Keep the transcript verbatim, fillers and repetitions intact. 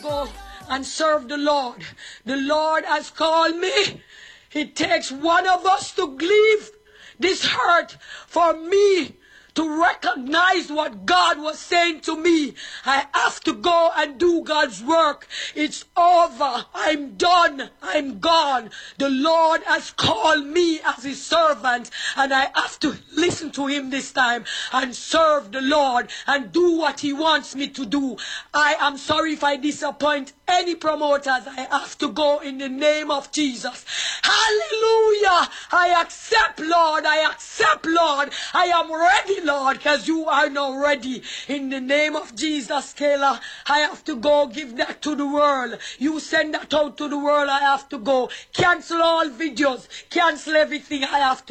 go and serve the Lord. The Lord has called me. It takes one of us to leave this hurt for me to recognize what God was saying to me. I have to go and do God's work. It's over. I'm done. I'm gone. The Lord has called me as his servant, and I have to listen to him this time and serve the Lord and do what he wants me to do. I am sorry if I disappoint any promoters. I have to go in the name of Jesus. Hallelujah. I accept, Lord. I accept, Lord. I am ready, Lord, because you are now ready. In the name of Jesus, Kayla, I have to go give that to the world. You send that out to the world. I have to go. Cancel all videos. Cancel everything. I have to